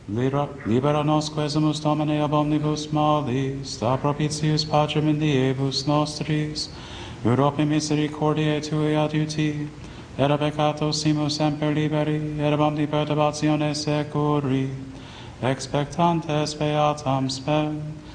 Libera nos quesumus Domine ab omnibus malis, da propitius pacem in diebus nostris, Europe misericordiae Tui adiuti, et a peccato simus semper liberi, et ab omni perturbatione securi, expectantes beatam spem,